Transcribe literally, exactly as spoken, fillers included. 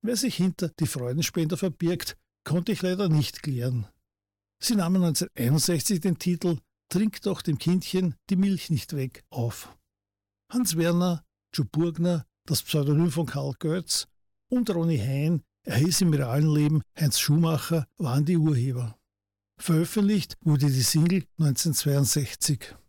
Wer sich hinter die Freudenspender verbirgt, konnte ich leider nicht klären. Sie nahmen neunzehnhunderteinundsechzig den Titel »Trink doch dem Kindchen die Milch nicht weg« auf. Hans Werner, Joe Burgner, das Pseudonym von Karl Götz und Ronny Hein, er hieß im realen Leben Heinz Schumacher, waren die Urheber. Veröffentlicht wurde die Single neunzehnhundertzweiundsechzig.